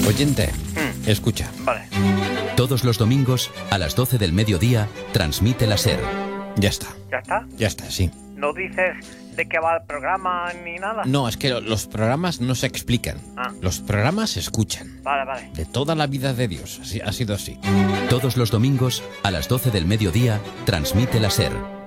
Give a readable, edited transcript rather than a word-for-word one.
Oyente, escucha. Vale. Todos los domingos, a las 12 del mediodía, transmite la SER. Ya está. ¿Ya está? Ya está, sí. ¿No dices de qué va el programa ni nada? No, es que los programas no se explican. Ah. Los programas se escuchan. Vale. De toda la vida de Dios. Ha sido así. Todos los domingos, a las 12 del mediodía, transmite la SER.